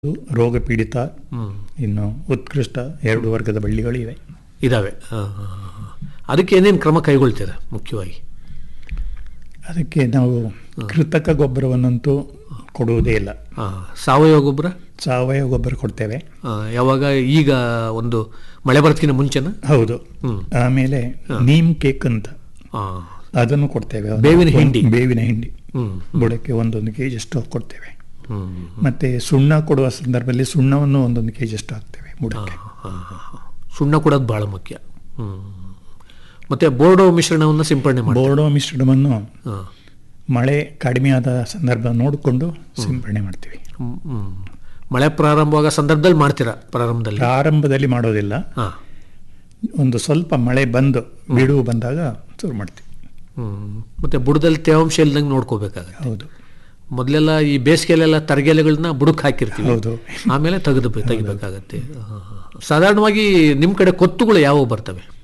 ರೋಗ ಪೀಡಿತ, ಇನ್ನು ಉತ್ಕೃಷ್ಟ 2 ವರ್ಗದ ಬಳ್ಳಿಗಳಿವೆ ಇದಾವೆ. ಅದಕ್ಕೆ ಏನೇನು ಕ್ರಮ ಕೈಗೊಳ್ತೀರಾ ಮುಖ್ಯವಾಗಿ? ಅದಕ್ಕೆ ನಾವು ಕೃತಕ ಗೊಬ್ಬರವನ್ನಂತೂ ಕೊಡುವುದೇ ಇಲ್ಲ. ಸಾವಯವ ಗೊಬ್ಬರ? ಸಾವಯವ ಗೊಬ್ಬರ ಕೊಡ್ತೇವೆ. ಯಾವಾಗ? ಈಗ ಒಂದು ಮಳೆ ಬರೋದಕ್ಕಿಂತ ಮುಂಚೆನ? ಹೌದು. ಆಮೇಲೆ ನೀಮ್ ಕೇಕ್ ಅಂತ ಅದನ್ನು ಕೊಡ್ತೇವೆ. ಬೇವಿನ ಹಿಂಡಿ ಬುಡಕ್ಕೆ 1 kg ಅಷ್ಟು ಕೊಡ್ತೇವೆ. ಮತ್ತೆ ಸುಣ್ಣ ಕೊಡುವ ಸಂದರ್ಭದಲ್ಲಿ ಸುಣ್ಣವನ್ನು 1 kg ಅಷ್ಟು ಹಾಕ್ತೇವೆ ಬುಡಕ್ಕೆ. ಸುಣ್ಣ ಕೊಡೋದು ಬಹಳ ಮುಖ್ಯ. ಮತ್ತೆ ಬೋರ್ಡೋ ಮಿಶ್ರಣವನ್ನು ಸಿಂಪಡಣೆ ಮಾಡಿ. ಬೋರ್ಡೋ ಮಿಶ್ರಣವನ್ನು ಮಳೆ ಕಡಿಮೆ ಆದ ಸಂದರ್ಭ ನೋಡಿಕೊಂಡು ಸಿಂಪಡಣೆ ಮಾಡ್ತೀವಿ. ಮಳೆ ಪ್ರಾರಂಭವಾಗ ಸಂದರ್ಭದಲ್ಲಿ ಮಾಡ್ತೀರಾ? ಪ್ರಾರಂಭದಲ್ಲಿ ಮಾಡೋದಿಲ್ಲ. ಒಂದು ಸ್ವಲ್ಪ ಮಳೆ ಬಿಡುವು ಬಂದಾಗ ಶುರು ಮಾಡ್ತೀವಿ. ಮತ್ತೆ ಬುಡದಲ್ಲಿ ತೇವಾಂಶ ಇಲ್ದಂಗೆ ನೋಡ್ಕೋಬೇಕಾಗುತ್ತೆ. ಹೌದು. ಮೊದಲೆಲ್ಲ ಈ ಬೇಸಿಗೆಲೆಲ್ಲ ತರಗೆಲೆಗಳನ್ನ ಬುಡಕ್ಕೆ ಹಾಕಿರ್ತೀವಿ. ಹೌದು. ಆಮೇಲೆ ತೆಗಿಬೇಕಾಗತ್ತೆ. ಸಾಧಾರಣವಾಗಿ ನಿಮ್ಮ ಕಡೆ ಕೊತ್ತುಗಳು ಯಾವ ಬರ್ತವೆ?